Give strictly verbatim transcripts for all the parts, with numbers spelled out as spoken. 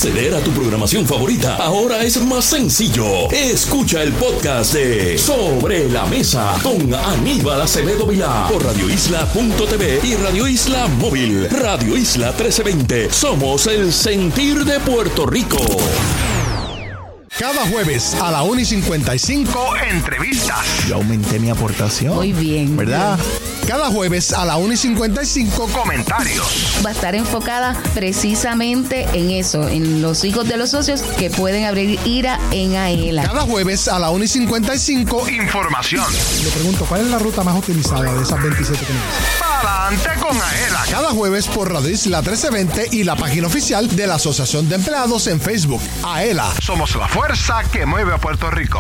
Acceder a tu programación favorita ahora es más sencillo. Escucha el podcast de Sobre la Mesa con Aníbal Acevedo Vilá por radio isla punto t v y Radio Isla Móvil. Radio Isla trece veinte. Somos el sentir de Puerto Rico. Cada jueves a la una y cincuenta y cinco, entrevistas. Yo aumenté mi aportación. Muy bien. ¿Verdad? Cada jueves a la una y cincuenta y cinco, comentarios. Va a estar enfocada precisamente en eso, en los hijos de los socios que pueden abrir IRA en AELA. Cada jueves a la una y cincuenta y cinco, información. Le pregunto, ¿cuál es la ruta más utilizada de esas veintisiete que me dicen? Adelante con AELA. Cada jueves por Radio Isla trece veinte y la página oficial de la Asociación de Empleados en Facebook. AELA. Somos la fuerza que mueve a Puerto Rico.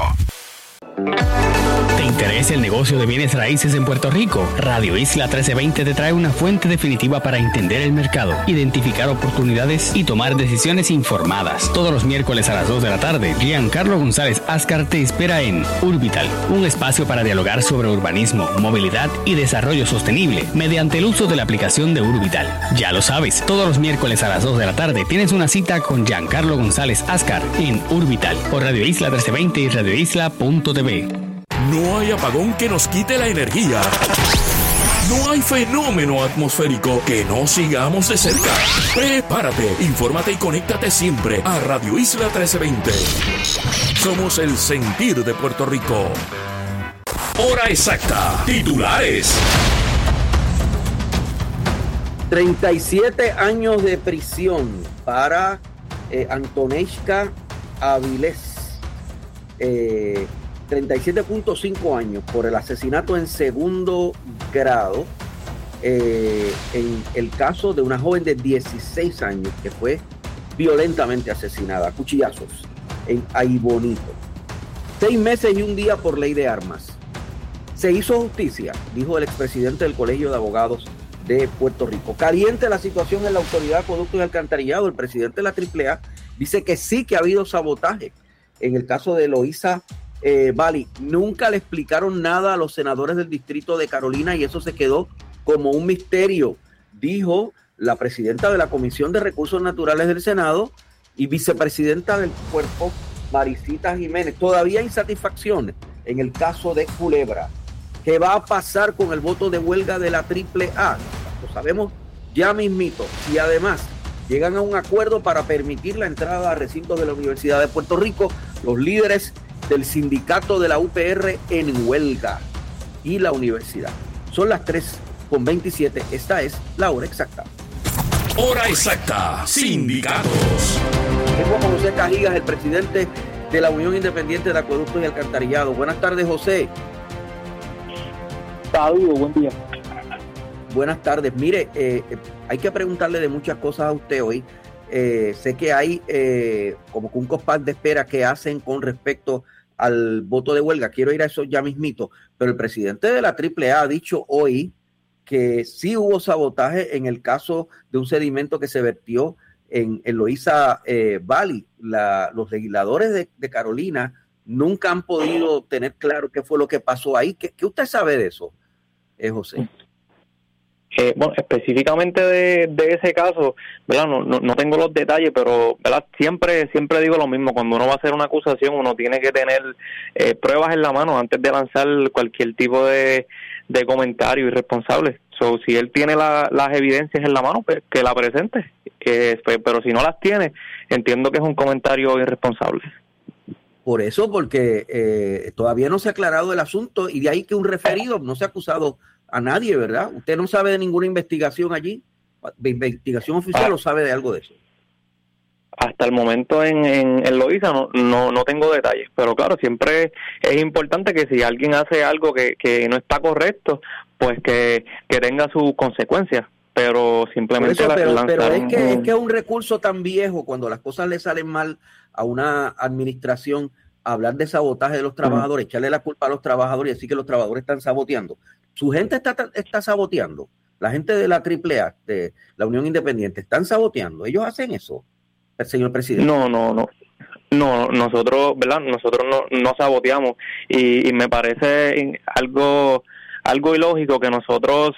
¿Te interesa el negocio de bienes raíces en Puerto Rico? Radio Isla trece veinte te trae una fuente definitiva para entender el mercado, identificar oportunidades y tomar decisiones informadas. Todos los miércoles a las dos de la tarde, Giancarlo González Ascar te espera en Urbital, un espacio para dialogar sobre urbanismo, movilidad y desarrollo sostenible mediante el uso de la aplicación de Urbital. Ya lo sabes, todos los miércoles a las dos de la tarde tienes una cita con Giancarlo González Ascar en Urbital por Radio Isla trece veinte y radio isla punto t v. No hay apagón que nos quite la energía. No hay fenómeno atmosférico que no sigamos de cerca. Prepárate, infórmate y conéctate siempre a Radio Isla trece veinte. Somos el sentir de Puerto Rico. Hora exacta. Titulares. treinta y siete años de prisión para eh, Antoneshka Avilés. Eh... treinta y siete punto cinco años por el asesinato en segundo grado eh, en el caso de una joven de dieciséis años que fue violentamente asesinada a cuchillazos en Aibonito. Seis meses y un día por ley de armas. Se hizo justicia, dijo el expresidente del Colegio de Abogados de Puerto Rico. Caliente la situación en la Autoridad de Acueductos y Alcantarillado. El presidente de la triple A dice que sí que ha habido sabotaje en el caso de Eloísa Eh, Valley. Nunca le explicaron nada a los senadores del distrito de Carolina y eso se quedó como un misterio, dijo la presidenta de la Comisión de Recursos Naturales del Senado y vicepresidenta del cuerpo, Maricita Jiménez. Todavía hay insatisfacciones en el caso de Culebra. ¿Qué va a pasar con el voto de huelga de la triple A? Lo sabemos ya mismito. Y además llegan a un acuerdo para permitir la entrada a recintos de la Universidad de Puerto Rico. Los líderes del sindicato de la U P R en huelga y la universidad. Son las tres con veintisiete. Esta es la hora exacta. Hora exacta. Sindicatos. Tengo a José Cajigas, el presidente de la Unión Independiente de Acueductos y Alcantarillado. Buenas tardes, José. Saludos, buen día. Buenas tardes. Mire, eh, hay que preguntarle de muchas cosas a usted hoy. Eh, sé que hay eh, como que un compás de espera que hacen con respecto al voto de huelga. Quiero ir a eso ya mismito, pero el presidente de la triple A ha dicho hoy que sí hubo sabotaje en el caso de un sedimento que se vertió en Eloísa eh, Valley. La, los legisladores de, de Carolina nunca han podido tener claro qué fue lo que pasó ahí. ¿Qué, qué usted sabe de eso, eh, José? Eh, bueno, específicamente de, de ese caso, ¿verdad? No, no, no tengo los detalles, pero ¿verdad? Siempre, siempre digo lo mismo. Cuando uno va a hacer una acusación, uno tiene que tener eh, pruebas en la mano antes de lanzar cualquier tipo de, de comentario irresponsable. So, si él tiene la, las evidencias en la mano, pues que la presente. Eh, pues, pero si no las tiene, entiendo que es un comentario irresponsable. Por eso, porque eh, todavía no se ha aclarado el asunto y de ahí que un referido no se ha acusado a nadie, ¿verdad? ¿Usted no sabe de ninguna investigación allí? ¿De investigación oficial ah, o sabe de algo de eso? Hasta el momento en, en, en Loíza no, no, no tengo detalles, pero claro, siempre es importante que si alguien hace algo que, que no está correcto, pues que, que tenga sus consecuencias, pero simplemente... Eso, pero, lanzar pero es, que, un... es que es un recurso tan viejo cuando las cosas le salen mal a una administración, hablar de sabotaje de los trabajadores, uh-huh. echarle la culpa a los trabajadores y decir que los trabajadores están saboteando. Su gente está, está saboteando. La gente de la triple A, de la Unión Independiente, están saboteando. Ellos hacen eso, el señor presidente. No, no, no. No, nosotros, ¿verdad? Nosotros no, no saboteamos y, y me parece algo, algo ilógico que nosotros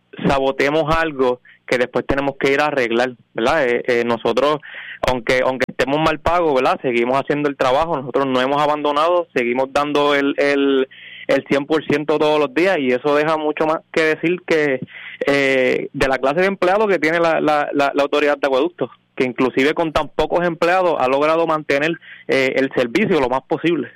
saboteemos algo que después tenemos que ir a arreglar, ¿verdad? Eh, eh, nosotros, aunque aunque estemos mal pagos, ¿verdad? Seguimos haciendo el trabajo, nosotros no hemos abandonado, seguimos dando el, el, el cien por ciento todos los días, y eso deja mucho más que decir que eh, de la clase de empleados que tiene la, la, la, la autoridad de acueductos, que inclusive con tan pocos empleados ha logrado mantener eh, el servicio lo más posible.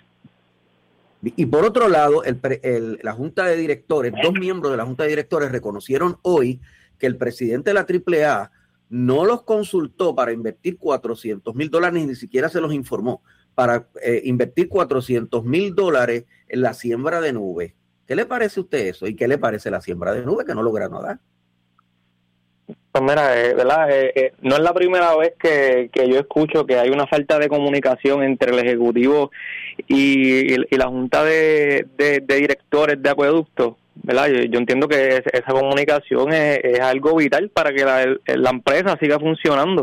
Y por otro lado, el, el, la Junta de Directores, dos miembros de la Junta de Directores reconocieron hoy que el presidente de la triple A no los consultó para invertir cuatrocientos mil dólares, ni siquiera se los informó, para eh, invertir cuatrocientos mil dólares en la siembra de nubes. ¿Qué le parece a usted eso? ¿Y qué le parece la siembra de nubes que no lograron dar? Pues mira, eh, ¿verdad? Eh, eh, no es la primera vez que, que yo escucho que hay una falta de comunicación entre el Ejecutivo y, y, y la Junta de, de, de Directores de Acueductos, ¿verdad? Yo, yo entiendo que es, esa comunicación es, es algo vital para que la, la empresa siga funcionando.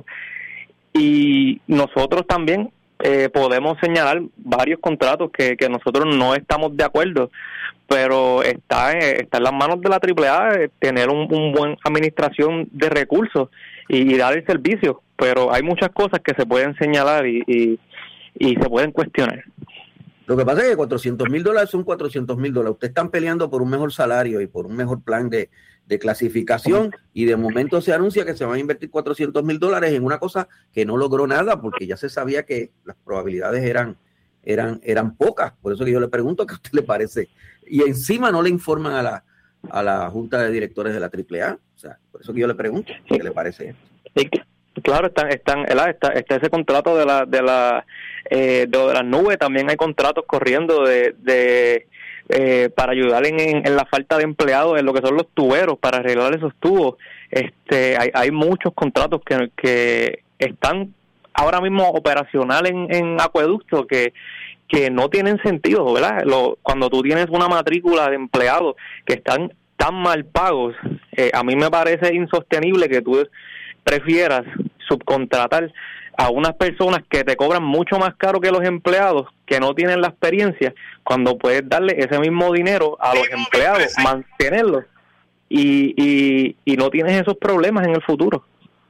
Y nosotros también eh, podemos señalar varios contratos que, que nosotros no estamos de acuerdo, pero está, está en las manos de la triple A tener un, un buen administración de recursos y, y dar el servicio, pero hay muchas cosas que se pueden señalar y, y, y se pueden cuestionar. Lo que pasa es que cuatrocientos mil dólares son cuatrocientos mil dólares. Ustedes están peleando por un mejor salario y por un mejor plan de, de clasificación, y de momento se anuncia que se van a invertir cuatrocientos mil dólares en una cosa que no logró nada, porque ya se sabía que las probabilidades eran eran eran pocas. Por eso que yo le pregunto qué a usted le parece. Y encima no le informan a la a la Junta de Directores de la triple A. O sea, por eso que yo le pregunto qué le parece. Sí, claro, están están está, está ese contrato de la de la eh, de, de las nubes. También hay contratos corriendo de de eh, para ayudar en, en, en la falta de empleados en lo que son los tuberos, para arreglar esos tubos. Este hay hay muchos contratos que que están ahora mismo operacional en, en acueductos que que no tienen sentido, ¿verdad? Lo, cuando tú tienes una matrícula de empleados que están tan mal pagos, eh, a mí me parece insostenible que tú prefieras subcontratar a unas personas que te cobran mucho más caro que los empleados, que no tienen la experiencia, cuando puedes darle ese mismo dinero a los empleados, mantenerlos, y, y, y no tienes esos problemas en el futuro.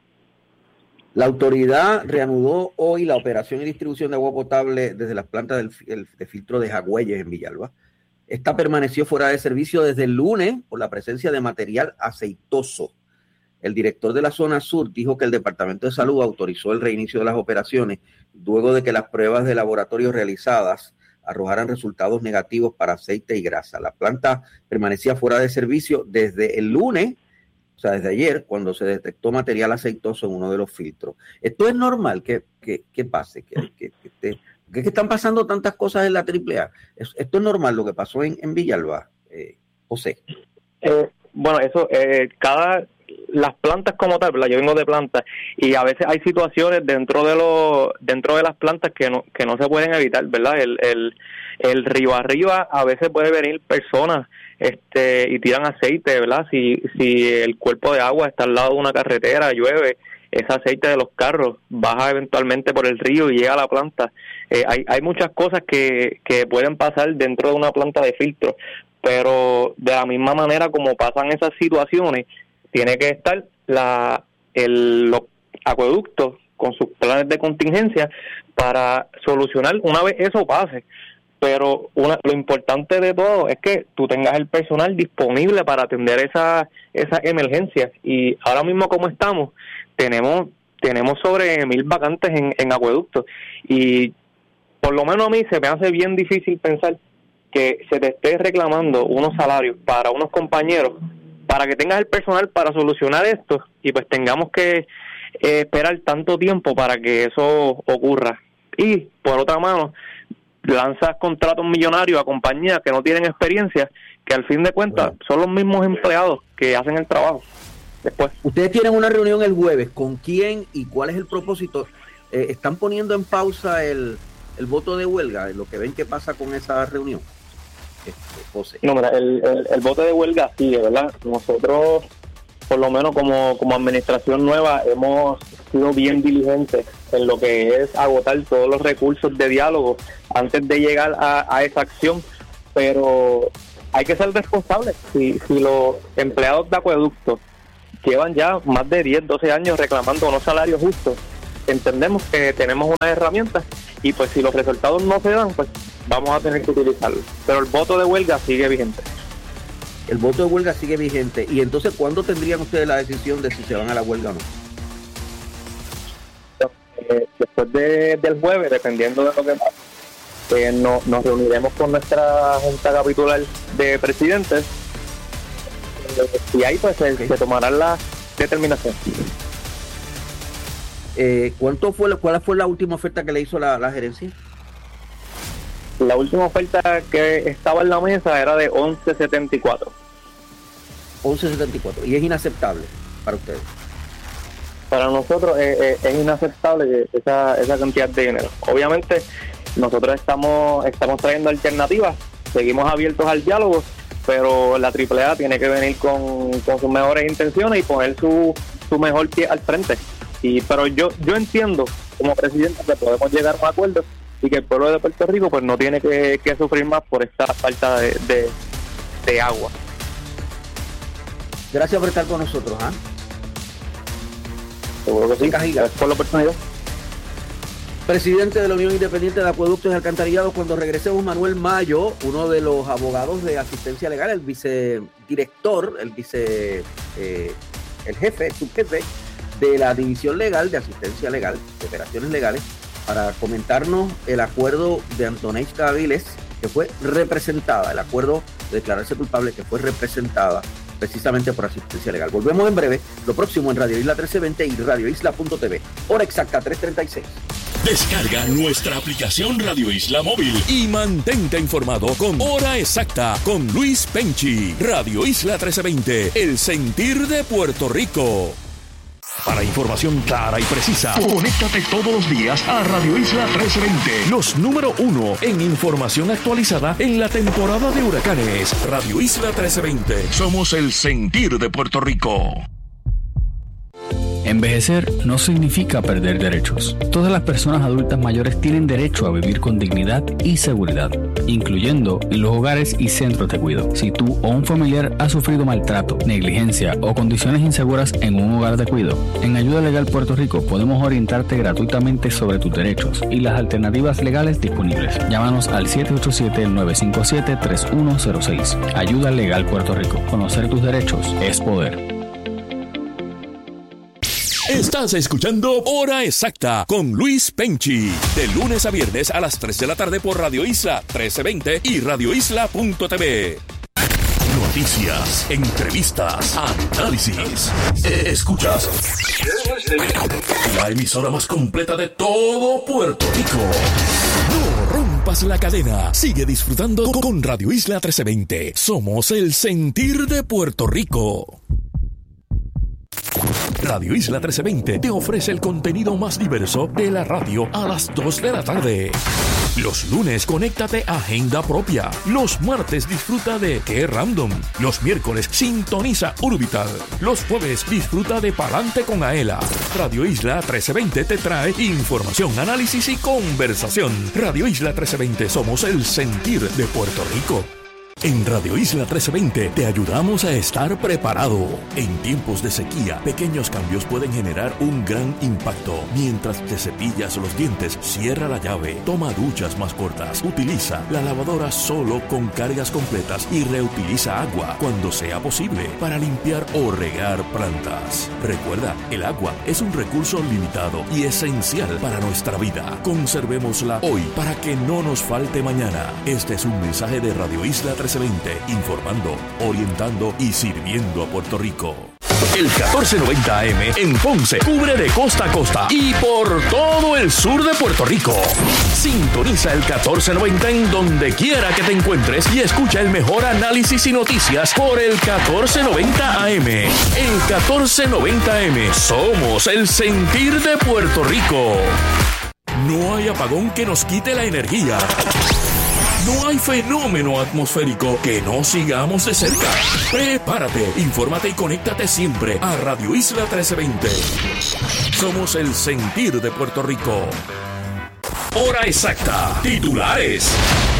La autoridad reanudó hoy la operación y distribución de agua potable desde las plantas del, el, de filtro de Jagüeyes en Villalba. Esta permaneció fuera de servicio desde el lunes por la presencia de material aceitoso. El director de la zona sur dijo que el Departamento de Salud autorizó el reinicio de las operaciones luego de que las pruebas de laboratorio realizadas arrojaran resultados negativos para aceite y grasa. La planta permanecía fuera de servicio desde el lunes, o sea, desde ayer, cuando se detectó material aceitoso en uno de los filtros. ¿Esto es normal que, que, que pase? ¿Que, que, que, te, que, que están pasando tantas cosas en la triple A? ¿Esto es normal lo que pasó en, en Villalba, eh, José? Eh, bueno, eso, eh, cada... las plantas como tal, ¿verdad? Yo vengo de plantas y a veces hay situaciones dentro de los dentro de las plantas que no que no se pueden evitar, ¿verdad? El el el río arriba a veces puede venir personas este y tiran aceite, ¿verdad? Si si el cuerpo de agua está al lado de una carretera, llueve, ese aceite de los carros baja eventualmente por el río y llega a la planta. Eh, hay hay muchas cosas que que pueden pasar dentro de una planta de filtro, pero de la misma manera como pasan esas situaciones, tiene que estar la el los acueductos con sus planes de contingencia para solucionar una vez eso pase. Pero una, lo importante de todo es que tú tengas el personal disponible para atender esa esas emergencias. Y ahora mismo como estamos, tenemos tenemos sobre mil vacantes en, en acueductos. Y por lo menos a mí se me hace bien difícil pensar que se te esté reclamando unos salarios para unos compañeros para que tengas el personal para solucionar esto y pues tengamos que eh, esperar tanto tiempo para que eso ocurra. Y por otra mano, lanzas contratos millonarios a compañías que no tienen experiencia, que al fin de cuentas bueno. son los mismos empleados que hacen el trabajo. Después, ustedes tienen una reunión el jueves. ¿Con quién y cuál es el propósito? Eh, ¿Están poniendo en pausa el, el voto de huelga? Lo que ven que pasa con esa reunión. José. No, mira, el, el, el voto de huelga sigue, ¿verdad? Nosotros, por lo menos como, como administración nueva, hemos sido bien diligentes en lo que es agotar todos los recursos de diálogo antes de llegar a, a esa acción, pero hay que ser responsables. Si, si los empleados de acueductos llevan ya más de diez, doce años reclamando unos salarios justos, entendemos que tenemos unas herramientas y pues si los resultados no se dan, pues vamos a tener que utilizarlo. Pero el voto de huelga sigue vigente. El voto de huelga sigue vigente. Y entonces, ¿cuándo tendrían ustedes la decisión de si se van a la huelga o no? Eh, después de, del jueves, dependiendo de lo que pase, eh, no, nos reuniremos con nuestra Junta Capitular de Presidentes eh, y ahí pues se, se tomarán las determinaciones. Eh, ¿cuánto fue, ¿Cuál fue la última oferta que le hizo la, la gerencia? La última oferta que estaba en la mesa era de once setenta y cuatro. once setenta y cuatro. Y es inaceptable para ustedes. Para nosotros eh, eh, es inaceptable esa, esa cantidad de dinero. Obviamente nosotros estamos estamos trayendo alternativas, seguimos abiertos al diálogo, pero la triple A tiene que venir con, con sus mejores intenciones y poner su, su mejor pie al frente. Y pero yo yo entiendo como presidente que podemos llegar a un acuerdo y que el pueblo de Puerto Rico pues no tiene que, que sufrir más por esta falta de, de, de agua. Gracias por estar con nosotros, ¿ah? Seguro que sí. Gracias por la oportunidad. Presidente de la Unión Independiente de Acueductos y Alcantarillados. Cuando regresemos, Manuel Mayo, uno de los abogados de asistencia legal, el vicedirector, el vice, eh, el jefe, el subjefe de la División Legal de Asistencia Legal, de Operaciones Legales, para comentarnos el acuerdo de Antoneishka Avilés, que fue representada, el acuerdo de declararse culpable que fue representada precisamente por asistencia legal. Volvemos en breve, lo próximo en Radio Isla trece veinte y radio isla punto t v. Hora exacta, tres treinta y seis. Descarga nuestra aplicación Radio Isla Móvil y mantente informado con Hora Exacta con Luis Penchi. Radio Isla trece veinte, el sentir de Puerto Rico. Para información clara y precisa, conéctate todos los días a Radio Isla trece veinte, los número uno en información actualizada en la temporada de huracanes. Radio Isla trece veinte, somos el sentir de Puerto Rico. Envejecer no significa perder derechos. Todas las personas adultas mayores tienen derecho a vivir con dignidad y seguridad, incluyendo en los hogares y centros de cuidado. Si tú o un familiar ha sufrido maltrato, negligencia o condiciones inseguras en un hogar de cuidado, en Ayuda Legal Puerto Rico podemos orientarte gratuitamente sobre tus derechos y las alternativas legales disponibles. Llámanos al siete ocho siete, nueve cinco siete, tres uno cero seis. Ayuda Legal Puerto Rico. Conocer tus derechos es poder. Estás escuchando Hora Exacta con Luis Penchi, de lunes a viernes a las tres de la tarde por Radio Isla trece veinte y radio isla punto t v. Noticias, entrevistas, análisis. Escuchas la emisora más completa de todo Puerto Rico. No rompas la cadena. Sigue disfrutando con Radio Isla trece veinte. Somos el sentir de Puerto Rico. Radio Isla trece veinte te ofrece el contenido más diverso de la radio a las dos de la tarde. Los lunes, conéctate a Agenda Propia. Los martes, disfruta de Qué Random. Los miércoles, sintoniza Urbital. Los jueves, disfruta de Palante con Aela. Radio Isla trece veinte te trae información, análisis y conversación. Radio Isla trece veinte, somos el sentir de Puerto Rico. En Radio Isla trece veinte te ayudamos a estar preparado. En tiempos de sequía, pequeños cambios pueden generar un gran impacto. Mientras te cepillas los dientes, cierra la llave, toma duchas más cortas, utiliza la lavadora solo con cargas completas y reutiliza agua cuando sea posible para limpiar o regar plantas. Recuerda, el agua es un recurso limitado y esencial para nuestra vida. Conservémosla hoy para que no nos falte mañana. Este es un mensaje de Radio Isla trece veinte, informando, orientando y sirviendo a Puerto Rico. El catorce noventa A M en Ponce cubre de costa a costa y por todo el sur de Puerto Rico. Sintoniza el catorce noventa en donde quiera que te encuentres y escucha el mejor análisis y noticias por el catorce noventa A M. El catorce noventa A M, somos el sentir de Puerto Rico. No hay apagón que nos quite la energía. No hay fenómeno atmosférico que no sigamos de cerca. Prepárate, infórmate y conéctate siempre a Radio Isla trece veinte. Somos el sentir de Puerto Rico. Hora exacta. Titulares.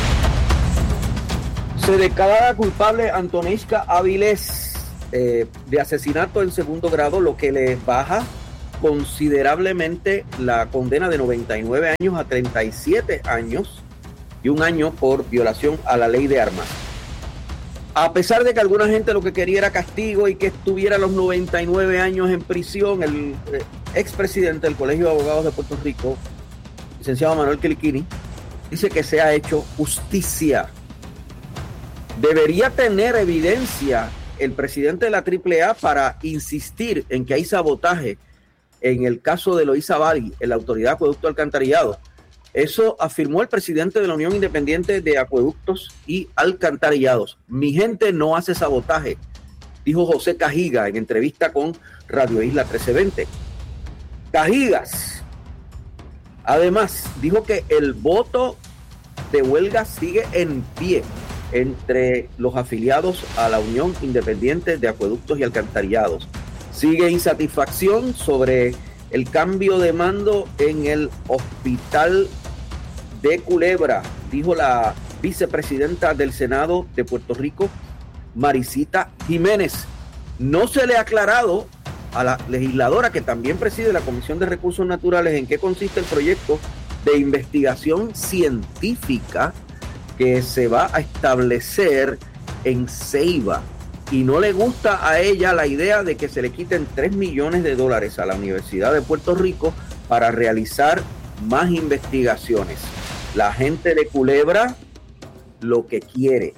Se declara culpable Antoneishka Avilés eh, de asesinato en segundo grado, lo que le baja considerablemente la condena de noventa y nueve años a treinta y siete años y un año por violación a la ley de armas. A pesar de que alguna gente lo que quería era castigo y que estuviera los noventa y nueve años en prisión, el eh, expresidente del Colegio de Abogados de Puerto Rico, licenciado Manuel Kiliquini, dice que se ha hecho justicia. Debería tener evidencia el presidente de la triple A para insistir en que hay sabotaje en el caso de Loíza Bali, en la Autoridad de Acueducto Alcantarillado. Eso afirmó el presidente de la Unión Independiente de Acueductos y Alcantarillados. Mi gente no hace sabotaje, dijo José Cajiga en entrevista con Radio Isla trece veinte. Cajigas, además, dijo que el voto de huelga sigue en pie entre los afiliados a la Unión Independiente de Acueductos y Alcantarillados. Sigue insatisfacción sobre el cambio de mando en el hospital de Culebra, dijo la vicepresidenta del Senado de Puerto Rico, Maricita Jiménez. No se le ha aclarado a la legisladora, que también preside la Comisión de Recursos Naturales, en qué consiste el proyecto de investigación científica que se va a establecer en Ceiba. Y no le gusta a ella la idea de que se le quiten tres millones de dólares a la Universidad de Puerto Rico para realizar más investigaciones. La gente de Culebra lo que quiere.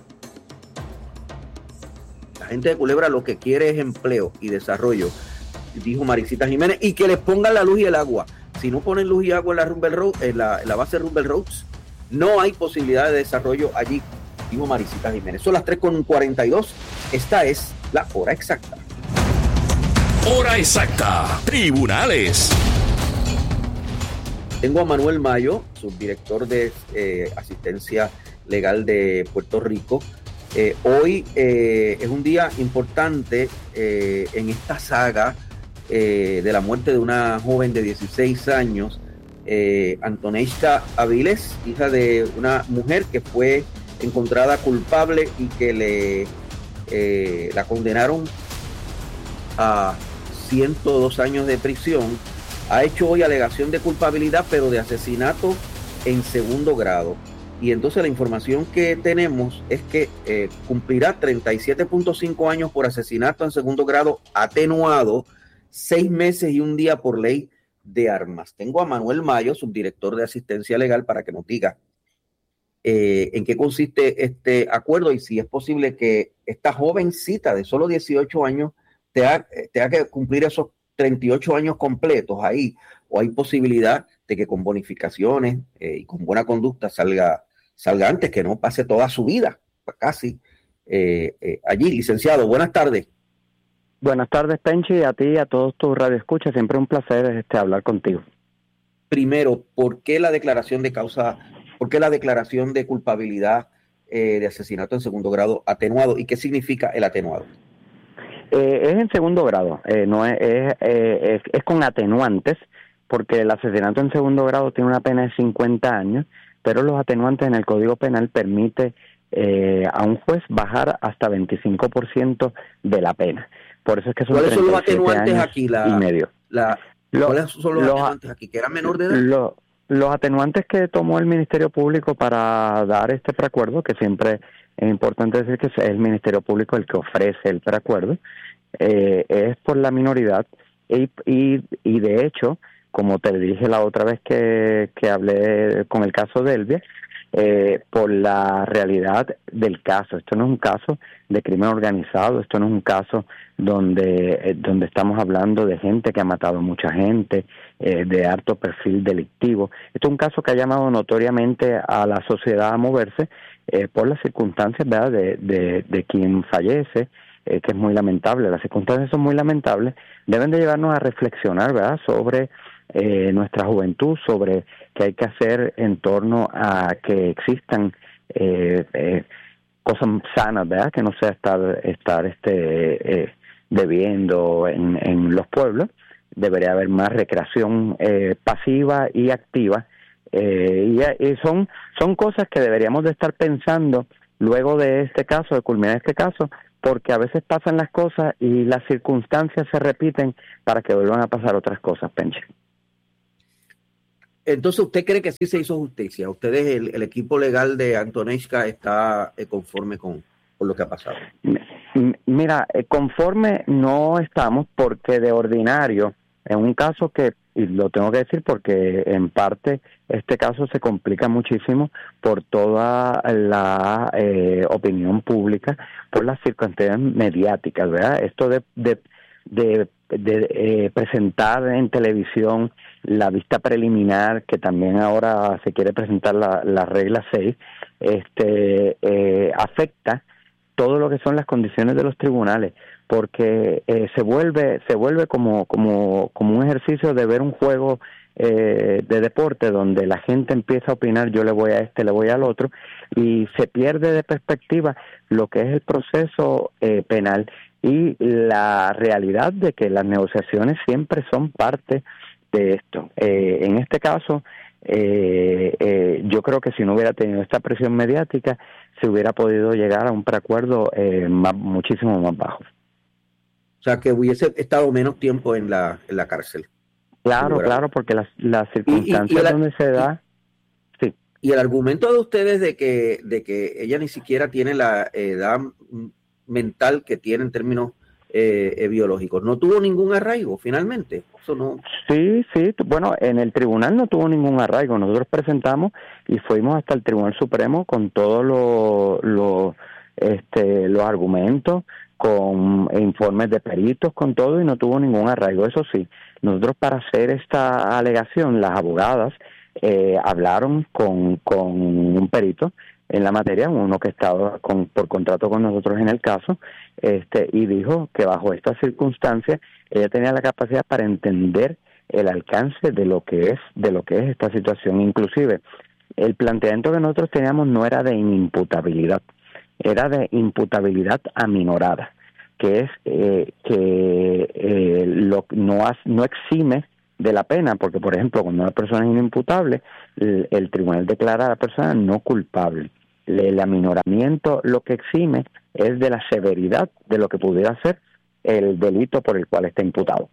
La gente de Culebra lo que quiere es empleo y desarrollo, dijo Maricita Jiménez, y que les pongan la luz y el agua. Si no ponen luz y agua en la, Rumble Road, en la, en la base Rumble Roads, no hay posibilidad de desarrollo allí, dijo Maricita Jiménez. Son las tres con cuarenta y dos. Esta es la hora exacta. Hora exacta. Tribunales. Tengo a Manuel Mayo, subdirector de eh, Asistencia Legal de Puerto Rico. Eh, hoy eh, es un día importante eh, en esta saga eh, de la muerte de una joven de dieciséis años, eh, Antoneishka Avilés, hija de una mujer que fue encontrada culpable y que le eh, la condenaron a ciento dos años de prisión. Ha hecho hoy alegación de culpabilidad, pero de asesinato en segundo grado. Y entonces la información que tenemos es que eh, cumplirá treinta y siete punto cinco años por asesinato en segundo grado atenuado, seis meses y un día por ley de armas. Tengo a Manuel Mayo, subdirector de Asistencia Legal, para que nos diga eh, en qué consiste este acuerdo y si es posible que esta jovencita de solo dieciocho años tenga, tenga que cumplir esos treinta y ocho años completos ahí, o hay posibilidad de que con bonificaciones eh, y con buena conducta salga, salga antes, que no pase toda su vida casi eh, eh, allí. Licenciado, buenas tardes. Buenas tardes, Penchi, a ti y a todos tus radioescuchas. Siempre un placer este, hablar contigo. Primero, ¿por qué la declaración de causa, por qué la declaración de culpabilidad eh, de asesinato en segundo grado atenuado? ¿Y qué significa el atenuado? Eh, es en segundo grado, eh, no es, es, eh, es, es con atenuantes, porque el asesinato en segundo grado tiene una pena de cincuenta años, pero los atenuantes en el Código Penal permite eh, a un juez bajar hasta veinticinco por ciento de la pena. Por eso es que son ¿Cuáles son los atenuantes aquí? La, y medio. La, lo, ¿Cuáles son los, los atenuantes aquí? ¿Que era menor de edad? Lo, los atenuantes que tomó el Ministerio Público para dar este preacuerdo, que siempre es importante decir que es el Ministerio Público el que ofrece el preacuerdo, eh, es por la minoridad y, y, y de hecho, como te dije la otra vez que, que hablé con el caso de Elvia, eh, por la realidad del caso. Esto no es un caso de crimen organizado, esto no es un caso donde, eh, donde estamos hablando de gente que ha matado mucha gente, eh, de alto perfil delictivo. Esto es un caso que ha llamado notoriamente a la sociedad a moverse eh, por las circunstancias, ¿verdad?, de, de, de quien fallece, eh, que es muy lamentable. Las circunstancias son muy lamentables, deben de llevarnos a reflexionar, ¿verdad?, sobre eh, nuestra juventud, sobre qué hay que hacer en torno a que existan eh, eh, cosas sanas, ¿verdad?, que no sea estar estar este eh, bebiendo en, en los pueblos. Debería haber más recreación eh, pasiva y activa, eh, y, y son son cosas que deberíamos de estar pensando luego de este caso, de culminar este caso, porque a veces pasan las cosas y las circunstancias se repiten para que vuelvan a pasar otras cosas, Penche. Entonces, ¿usted cree que sí se hizo justicia? ¿Ustedes, el, el equipo legal de Antonesca, está eh, conforme con, con lo que ha pasado? Mira, eh, conforme no estamos, porque de ordinario, en un caso que, y lo tengo que decir porque en parte este caso se complica muchísimo por toda la eh, opinión pública, por las circunstancias mediáticas, ¿verdad? Esto de, de, de, de eh, presentar en televisión la vista preliminar, que también ahora se quiere presentar la, la regla seis, este, eh, afecta todo lo que son las condiciones de los tribunales, porque eh, se vuelve se vuelve como como como un ejercicio de ver un juego eh, de deporte donde la gente empieza a opinar, yo le voy a este, le voy al otro, y se pierde de perspectiva lo que es el proceso eh, penal y la realidad de que las negociaciones siempre son parte de esto. Eh, en este caso, eh, eh, yo creo que si no hubiera tenido esta presión mediática, se hubiera podido llegar a un preacuerdo eh, más, muchísimo más bajo. O sea, que hubiese estado menos tiempo en la en la cárcel. Claro, claro, porque las, las circunstancias y, y, y la, donde se da... Y, sí. Y el argumento de ustedes de que de que ella ni siquiera tiene la edad mental que tiene en términos eh, eh, biológicos, ¿no tuvo ningún arraigo finalmente? Eso no... Sí, sí, bueno, en el tribunal no tuvo ningún arraigo. Nosotros presentamos y fuimos hasta el Tribunal Supremo con todos los lo, este, los argumentos, con informes de peritos, con todo, y no tuvo ningún arraigo. Eso sí, nosotros para hacer esta alegación, las abogadas eh, hablaron con, con un perito en la materia, uno que estaba con, por contrato con nosotros en el caso, este, y dijo que bajo estas circunstancias ella tenía la capacidad para entender el alcance de lo que es de lo que es esta situación. Inclusive el planteamiento que nosotros teníamos no era de inimputabilidad, era de imputabilidad aminorada, que es eh, que eh, lo, no, has, no exime de la pena, porque por ejemplo cuando una persona es inimputable, el, el tribunal declara a la persona no culpable. El aminoramiento lo que exime es de la severidad de lo que pudiera ser el delito por el cual está imputado.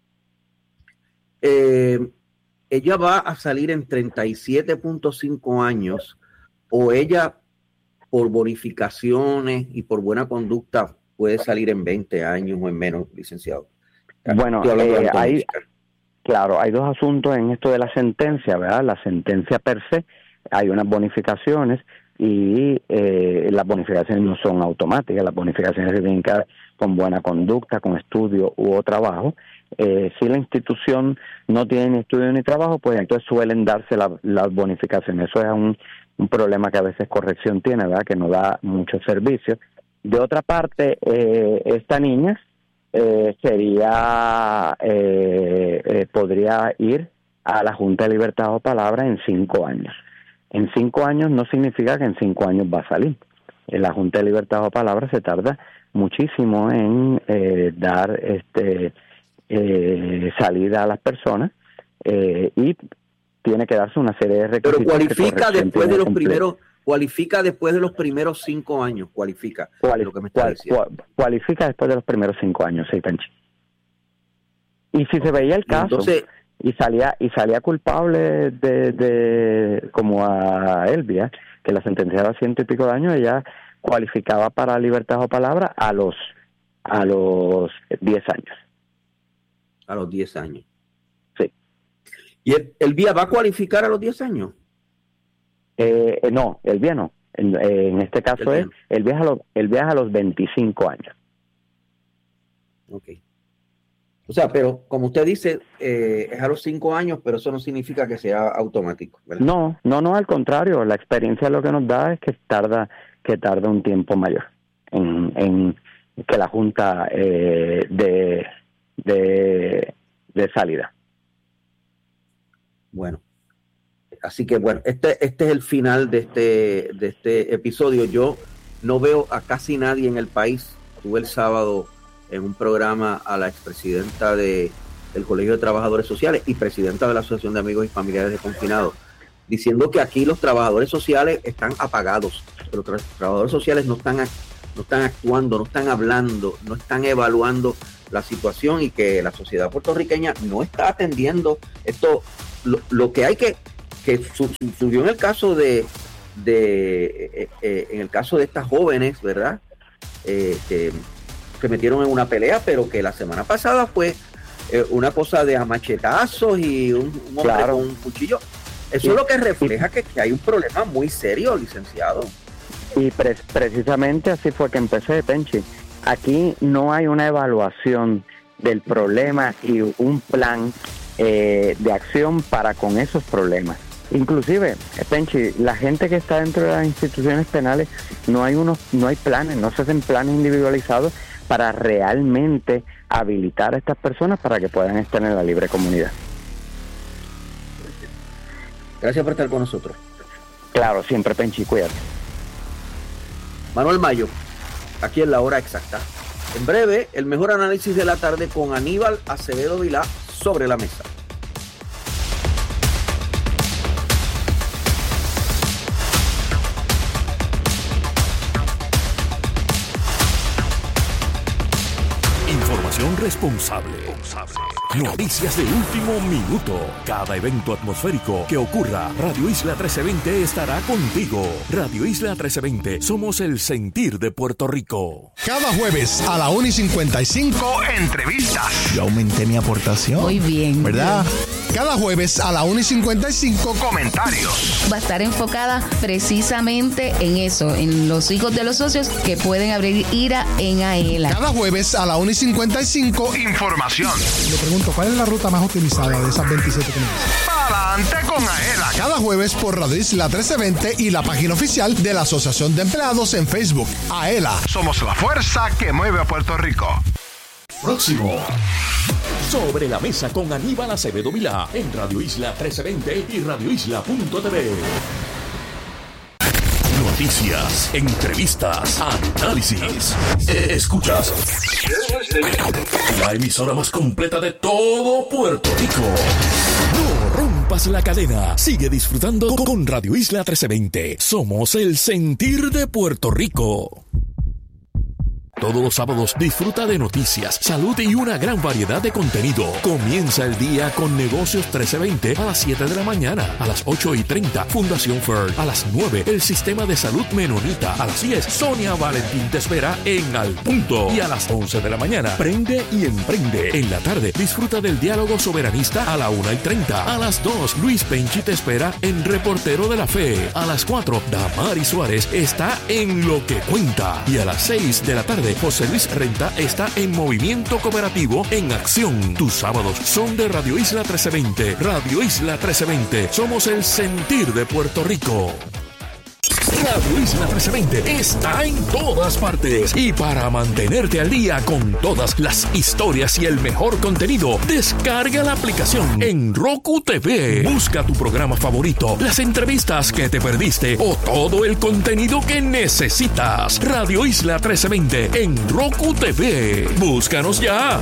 Eh, ella va a salir en treinta y siete punto cinco años, o ella por bonificaciones y por buena conducta puede salir en veinte años o en menos, licenciado. Bueno, eh, hay, claro, hay dos asuntos en esto de la sentencia, ¿verdad? La sentencia per se, hay unas bonificaciones y eh, las bonificaciones no son automáticas, las bonificaciones se tienen que dar con buena conducta, con estudio u trabajo. Eh, si la institución no tiene ni estudio ni trabajo, pues entonces suelen darse la, las bonificaciones. Eso es un, un problema que a veces corrección tiene, ¿verdad? Que no da muchos servicios. De otra parte, eh, esta niña eh, sería eh, eh, podría ir a la Junta de Libertad o Palabra en cinco años. En cinco años no significa que en cinco años va a salir. En la Junta de Libertad o Palabra se tarda muchísimo en eh, dar este eh, salida a las personas eh, y tiene que darse una serie de requisitos. Pero cualifica después de los primeros, cualifica después de los primeros cinco años, cualifica. Cuali- lo que me está cual- diciendo. cual- cualifica después de los primeros cinco años, sí, Penchi. Y si se veía el caso Entonces, y salía y salía culpable de, de como a Elvia, que la sentenciaba a ciento y pico de años, ella cualificaba para libertad o palabra a los a los diez años. A los diez años. Sí. ¿Y el, el V I A va a cualificar a los diez años? Eh, eh, no, el V I A no. En, eh, en este caso El es el viaje a los el viaje a los veinticinco años. Ok. O sea, pero como usted dice, eh, es a los cinco años, pero eso no significa que sea automático, ¿verdad? No, no, no, al contrario. La experiencia lo que nos da es que tarda que tarda un tiempo mayor en, en que la Junta eh, de, de de salida. Bueno, así que bueno, este este es el final de este de este episodio. Yo no veo a casi nadie en el país. Tuve el sábado en un programa a la expresidenta de, del Colegio de Trabajadores Sociales y presidenta de la Asociación de Amigos y Familiares de Confinados, diciendo que aquí los trabajadores sociales están apagados, pero los trabajadores sociales no están no están actuando, no están hablando, no están evaluando la situación y que la sociedad puertorriqueña no está atendiendo esto. Lo, lo que hay que, que sucedió en el caso de, de eh, eh, en el caso de estas jóvenes, ¿verdad? Eh, que se metieron en una pelea, pero que la semana pasada fue eh, una cosa de machetazos y un, un hombre claro. con un cuchillo. Eso Sí. es lo que refleja que, que hay un problema muy serio, licenciado. Y pre- precisamente así fue que empecé, Penchi. Aquí no hay una evaluación del problema y un plan eh, de acción para con esos problemas. Inclusive, Penchi, la gente que está dentro de las instituciones penales, no hay unos, no hay planes, no se hacen planes individualizados para realmente habilitar a estas personas para que puedan estar en la libre comunidad. Gracias por estar con nosotros. Claro, siempre, Penchi, cuídate. Manuel Mayo, aquí en la hora exacta. En breve, el mejor análisis de la tarde con Aníbal Acevedo Vilá sobre la mesa. Información responsable. Noticias de último minuto. Cada evento atmosférico que ocurra, Radio Isla trece veinte estará contigo. Radio Isla trece veinte, somos el sentir de Puerto Rico. Cada jueves a la una y cincuenta y cinco, entrevistas. Yo aumenté mi aportación. Muy bien. ¿Verdad? Cada jueves a la una y cincuenta y cinco, comentarios. Va a estar enfocada precisamente en eso, en los hijos de los socios que pueden abrir ira en AELA. Cada jueves a la una y cincuenta y cinco, información. Le pregunto, ¿cuál es la ruta más utilizada de esas veintisiete que me dicen? Adelante con AELA. Cada jueves por Radio Isla trece veinte y la página oficial de la Asociación de Empleados en Facebook. AELA. Somos la fuerza que mueve a Puerto Rico. Próximo. Sobre la mesa con Aníbal Acevedo Vilá en Radio Isla trece veinte y radio isla punto t v. Noticias, entrevistas, análisis. Escuchas la emisora más completa de todo Puerto Rico. No rompas la cadena. Sigue disfrutando con Radio Isla trece veinte. Somos el sentir de Puerto Rico. Todos los sábados disfruta de noticias, salud y una gran variedad de contenido. Comienza el día con Negocios trece veinte a las siete de la mañana. A las ocho y treinta, Fundación F E R. A las nueve, el Sistema de Salud Menonita. A las diez, Sonia Valentín te espera en Al Punto. Y a las once de la mañana, Prende y Emprende. En la tarde, disfruta del diálogo soberanista a la una y treinta. A las dos, Luis Penchi te espera en Reportero de la Fe. A las cuatro, Damari Suárez está en Lo que Cuenta. Y a las seis de la tarde, José Luis Renta está en Movimiento Cooperativo en Acción. Tus sábados son de Radio Isla trece veinte. Radio Isla trece veinte. Somos el sentir de Puerto Rico. Radio Isla trece veinte está en todas partes. Y para mantenerte al día con todas las historias y el mejor contenido, descarga la aplicación en Roku T V. Busca tu programa favorito, las entrevistas que te perdiste o todo el contenido que necesitas. Radio Isla trece veinte en Roku T V. Búscanos ya.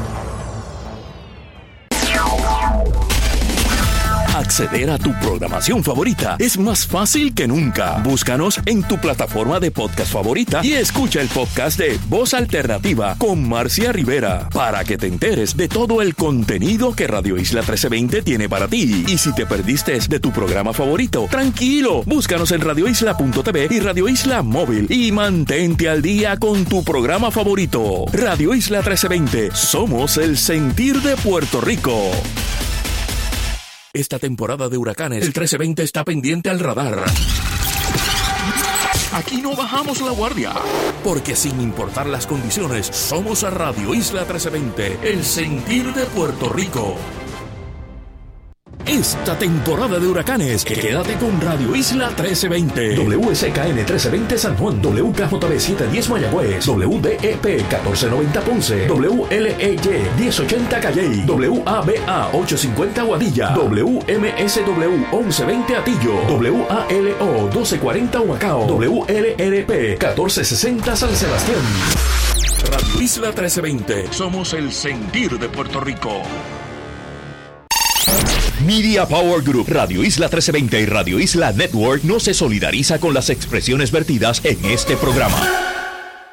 Acceder a tu programación favorita es más fácil que nunca. Búscanos en tu plataforma de podcast favorita y escucha el podcast de Voz Alternativa con Marcia Rivera para que te enteres de todo el contenido que Radio Isla trece veinte tiene para ti. Y si te perdiste de tu programa favorito, tranquilo, búscanos en radio isla punto t v y Radio Isla Móvil y mantente al día con tu programa favorito. Radio Isla trece veinte, somos el sentir de Puerto Rico. Esta temporada de huracanes, el trece veinte está pendiente al radar. Aquí no bajamos la guardia, porque sin importar las condiciones, somos a Radio Isla trece veinte, el sentir de Puerto Rico. Esta temporada de huracanes, quédate con Radio Isla trece veinte. W S K N trece veinte San Juan, W K J B setecientos diez Mayagüez, W D E P catorce noventa Ponce, W L E Y diez ochenta Calley, W A B A ochocientos cincuenta Guadilla, W M S W once veinte Atillo, W A L O doce cuarenta Humacao, W L R P catorce sesenta San Sebastián. Radio Isla trece veinte, somos el sentir de Puerto Rico. Media Power Group, Radio Isla trece veinte y Radio Isla Network no se solidariza con las expresiones vertidas en este programa.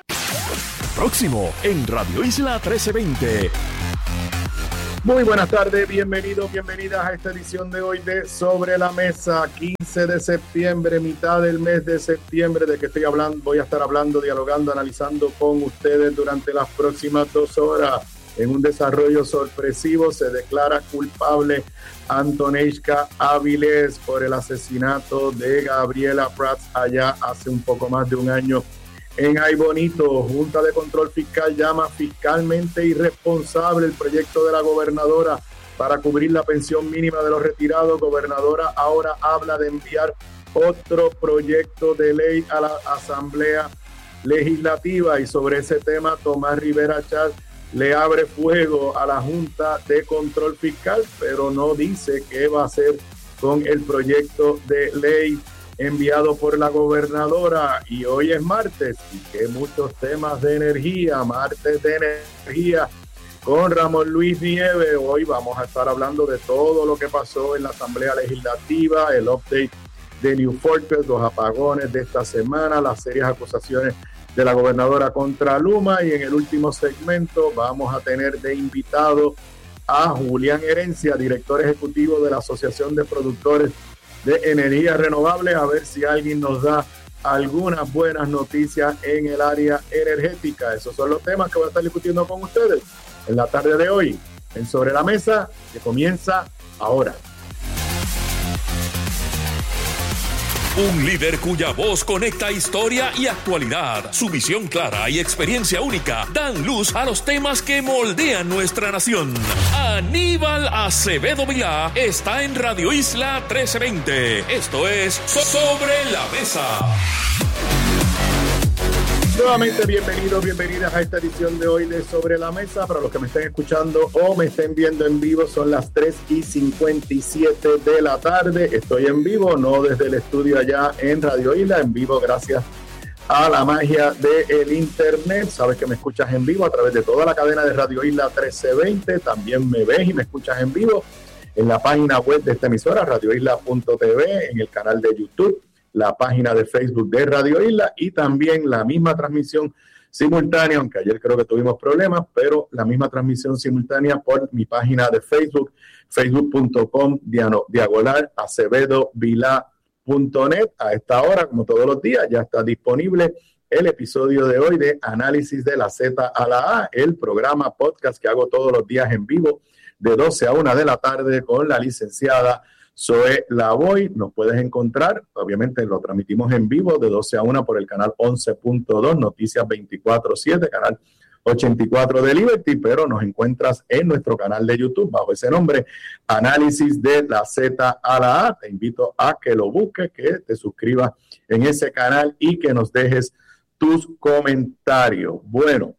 próximo en Radio Isla trece veinte. Muy buenas tardes, bienvenidos, bienvenidas a esta edición de hoy de Sobre la Mesa, quince de septiembre, mitad del mes de septiembre, de que estoy hablando, voy a estar hablando, dialogando, analizando con ustedes durante las próximas dos horas. En un desarrollo sorpresivo se declara culpable Antoneishka Avilés por el asesinato de Gabriela Prats allá hace un poco más de un año en Ay Bonito. Junta de Control Fiscal llama fiscalmente irresponsable el proyecto de la gobernadora para cubrir la pensión mínima de los retirados. Gobernadora ahora habla de enviar otro proyecto de ley a la Asamblea Legislativa, y sobre ese tema Tomás Rivera Chat le abre fuego a la Junta de Control Fiscal, pero no dice qué va a hacer con el proyecto de ley enviado por la gobernadora. Y hoy es martes y que muchos temas de energía, martes de energía con Ramón Luis Nieves. Hoy vamos a estar hablando de todo lo que pasó en la Asamblea Legislativa, el update de New Fortress, los apagones de esta semana, las serias acusaciones de la gobernadora contra Luma, y en el último segmento vamos a tener de invitado a Julián Herencia, director ejecutivo de la Asociación de Productores de Energía Renovable, a ver si alguien nos da algunas buenas noticias en el área energética. Esos son los temas que voy a estar discutiendo con ustedes en la tarde de hoy en Sobre la Mesa, que comienza ahora. Un líder cuya voz conecta historia y actualidad. Su visión clara y experiencia única dan luz a los temas que moldean nuestra nación. Aníbal Acevedo Vilá está en Radio Isla trece veinte. Esto es Sobre la Mesa. Nuevamente bienvenidos, bienvenidas a esta edición de hoy de Sobre la Mesa. Para los que me estén escuchando o me estén viendo en vivo, son las tres y cincuenta y siete de la tarde. Estoy en vivo, no desde el estudio allá en Radio Isla, en vivo gracias a la magia del internet. Sabes que me escuchas en vivo a través de toda la cadena de Radio Isla trece veinte. También me ves y me escuchas en vivo en la página web de esta emisora, radio isla punto t v, en el canal de YouTube, la página de Facebook de Radio Isla, y también la misma transmisión simultánea, aunque ayer creo que tuvimos problemas, pero la misma transmisión simultánea por mi página de Facebook, facebook punto com diagonal acevedo vilá punto net. A esta hora, como todos los días, ya está disponible el episodio de hoy de Análisis de la Z a la A, el programa podcast que hago todos los días en vivo de doce a una de la tarde con la licenciada Zoe Lavoy. Nos puedes encontrar, obviamente lo transmitimos en vivo de doce a una por el canal once punto dos, Noticias veinticuatro siete, canal ochenta y cuatro de Liberty, pero nos encuentras en nuestro canal de YouTube bajo ese nombre, Análisis de la Z a la A. Te invito a que lo busques, que te suscribas en ese canal y que nos dejes tus comentarios. Bueno,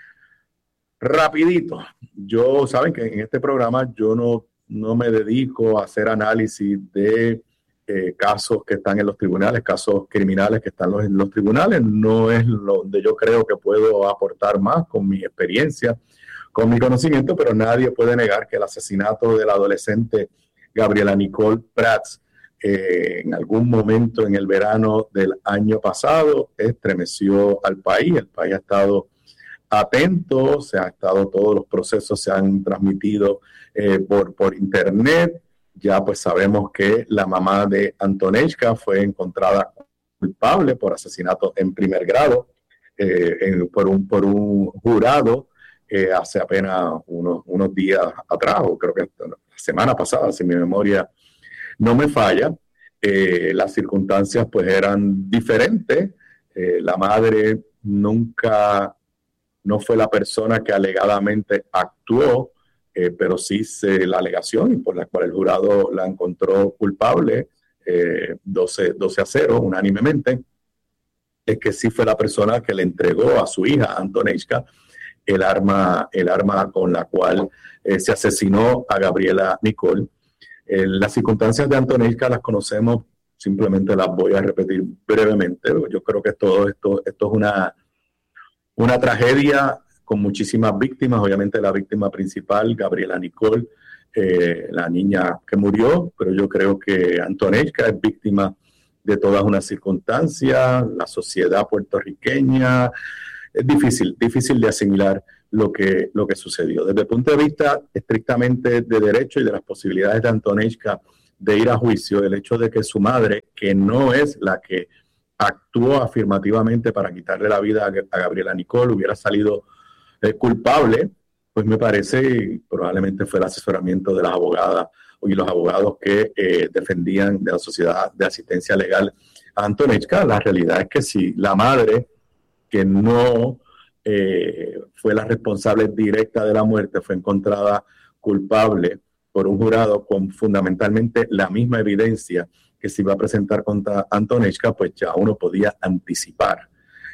rapidito, yo, saben que en este programa yo no no me dedico a hacer análisis de eh, casos que están en los tribunales, casos criminales que están los, en los tribunales. No es lo donde yo creo que puedo aportar más con mi experiencia, con mi conocimiento, pero nadie puede negar que el asesinato de la adolescente Gabriela Nicole Prats eh, en algún momento en el verano del año pasado estremeció al país. El país ha estado atento, se ha estado, todos los procesos se han transmitido eh, por, por internet. Ya pues sabemos que la mamá de Antoneishka fue encontrada culpable por asesinato en primer grado eh, en, por, un, por un jurado eh, hace apenas unos, unos días atrás, o creo que la semana pasada, si mi memoria no me falla. Eh, las circunstancias pues eran diferentes. Eh, la madre nunca... no fue la persona que alegadamente actuó, eh, pero sí se, la alegación y por la cual el jurado la encontró culpable, eh, doce a cero, unánimemente, es que sí fue la persona que le entregó a su hija, Antoneishka, el arma, el arma con la cual eh, se asesinó a Gabriela Nicole. Eh, las circunstancias de Antoneishka las conocemos, simplemente las voy a repetir brevemente. Yo creo que todo esto, esto es una... Una tragedia con muchísimas víctimas. Obviamente la víctima principal, Gabriela Nicole, eh, la niña que murió, pero yo creo que Antoneishka es víctima de todas unas circunstancias, la sociedad puertorriqueña, es difícil, difícil de asimilar lo que, lo que sucedió. Desde el punto de vista estrictamente de derecho y de las posibilidades de Antonechka de ir a juicio, el hecho de que su madre, que no es la que actuó afirmativamente para quitarle la vida a Gabriela Nicole, hubiera salido eh, culpable, pues me parece, probablemente fue el asesoramiento de las abogadas y los abogados que eh, defendían de la Sociedad de Asistencia Legal a Antonechka. La realidad es que si la madre, que no eh, fue la responsable directa de la muerte, fue encontrada culpable por un jurado con fundamentalmente la misma evidencia que se iba a presentar contra Antonechka, pues ya uno podía anticipar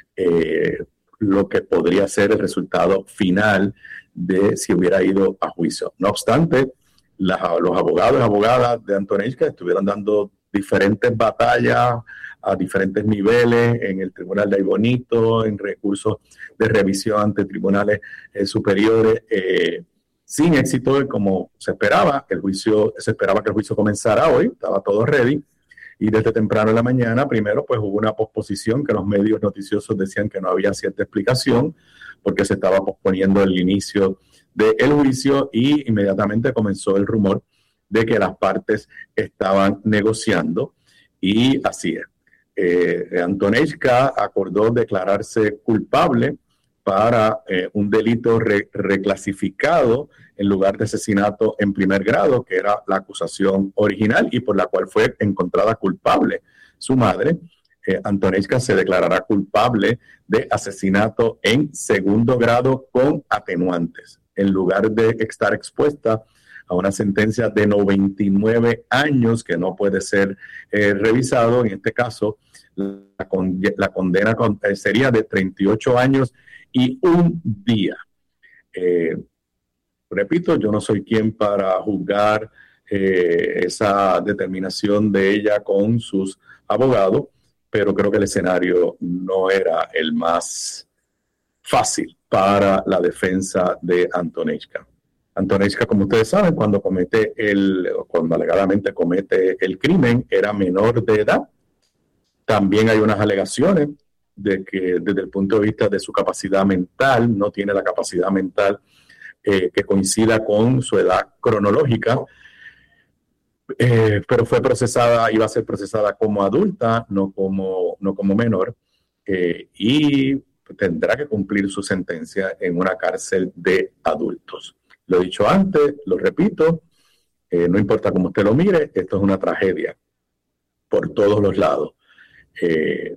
eh, lo que podría ser el resultado final de si hubiera ido a juicio. No obstante, la, los abogados y abogadas de Antonechka estuvieron dando diferentes batallas a diferentes niveles en el Tribunal de Aibonito, en recursos de revisión ante tribunales eh, superiores, eh, sin éxito, como se esperaba. El juicio, se esperaba que el juicio comenzara hoy, estaba todo ready, y desde temprano en la mañana, primero, pues hubo una posposición que los medios noticiosos decían que no había cierta explicación, porque se estaba posponiendo el inicio del juicio, y inmediatamente comenzó el rumor de que las partes estaban negociando, y así es. Eh, Antonechka acordó declararse culpable para eh, un delito re- reclasificado en lugar de asesinato en primer grado, que era la acusación original y por la cual fue encontrada culpable su madre. Eh, Antonechka se declarará culpable de asesinato en segundo grado con atenuantes, en lugar de estar expuesta a una sentencia de noventa y nueve años que no puede ser eh, revisado. En este caso, la, con, la condena con, eh, sería de treinta y ocho años y un día. Eh, repito, yo no soy quien para juzgar eh, esa determinación de ella con sus abogados, pero creo que el escenario no era el más fácil para la defensa de Antonechka. Antonechka, como ustedes saben, cuando comete el, cuando alegadamente comete el crimen, era menor de edad. También hay unas alegaciones de que desde el punto de vista de su capacidad mental, no tiene la capacidad mental eh, que coincida con su edad cronológica, eh, pero fue procesada, iba a ser procesada como adulta, no como, no como menor, eh, y tendrá que cumplir su sentencia en una cárcel de adultos. Lo he dicho antes, lo repito, eh, no importa cómo usted lo mire, esto es una tragedia por todos los lados. Eh,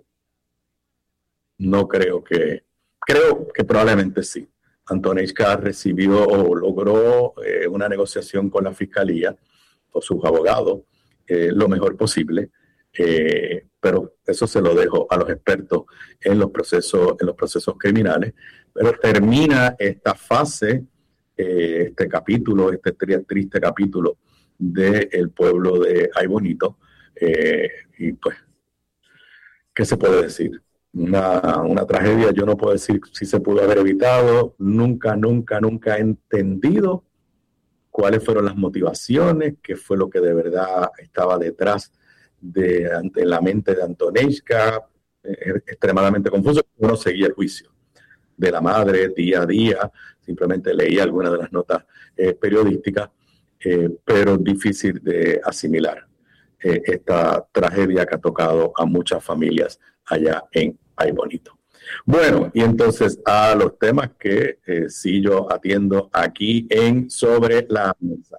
no creo que, creo que probablemente sí. Antonechka recibió o logró eh, una negociación con la fiscalía o sus abogados eh, lo mejor posible, eh, pero eso se lo dejo a los expertos en los procesos, en los procesos criminales. Pero termina esta fase, eh, este capítulo, este tri- triste capítulo del pueblo de Aibonito, eh, y pues, ¿qué se puede decir? Una, una tragedia. Yo no puedo decir si se pudo haber evitado. Nunca, nunca, nunca he entendido cuáles fueron las motivaciones, qué fue lo que de verdad estaba detrás de, de la mente de Antonechka. Eh, extremadamente confuso. Uno seguía el juicio de la madre día a día, simplemente leía algunas de las notas eh, periodísticas, eh, pero difícil de asimilar eh, esta tragedia que ha tocado a muchas familias allá en Aibonito. Bueno, y entonces a los temas que eh, sí yo atiendo aquí en Sobre la Mesa.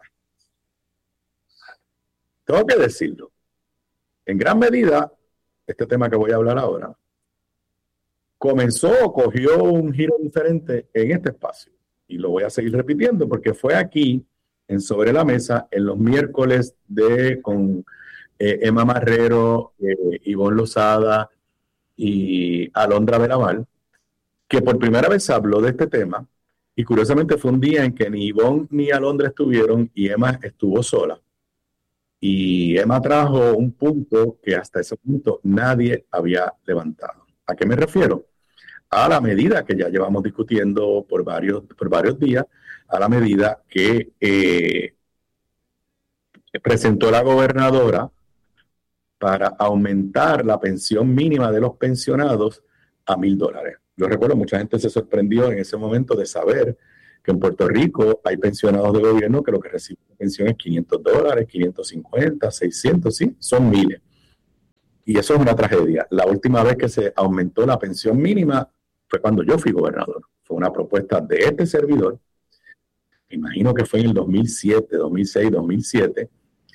Tengo que decirlo, en gran medida, este tema que voy a hablar ahora, comenzó o cogió un giro diferente en este espacio. Y lo voy a seguir repitiendo porque fue aquí, en Sobre la Mesa, en los miércoles de con eh, Emma Marrero, eh, Ivonne Lozada y Alondra Belaval, que por primera vez habló de este tema, y curiosamente fue un día en que ni Ivonne ni Alondra estuvieron y Emma estuvo sola. Y Emma trajo un punto que hasta ese punto nadie había levantado. ¿A qué me refiero? A la medida que ya llevamos discutiendo por varios, por varios días, a la medida que eh, presentó la gobernadora para aumentar la pensión mínima de los pensionados a mil dólares. Yo recuerdo, mucha gente se sorprendió en ese momento de saber que en Puerto Rico hay pensionados de gobierno que lo que reciben pensión es quinientos dólares, quinientos cincuenta, seiscientos, sí, son miles. Y eso es una tragedia. La última vez que se aumentó la pensión mínima fue cuando yo fui gobernador. Fue una propuesta de este servidor. Imagino que fue en el dos mil siete, dos mil seis, dos mil siete.